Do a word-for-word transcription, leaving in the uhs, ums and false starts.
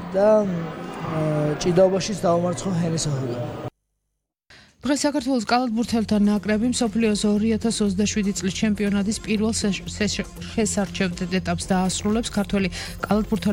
და ჭიდაობაშიც დაუმარცხო ჰენესაჰოდან. დღეს საქართველოს კალათბურთელთა ნაკრები მსოფლიოს ორი ათას ოცდაშვიდი წლის ჩემპიონატის პირველ შესარჩევ ეტაპს დაასრულებს. ქართველი კალათბურთელი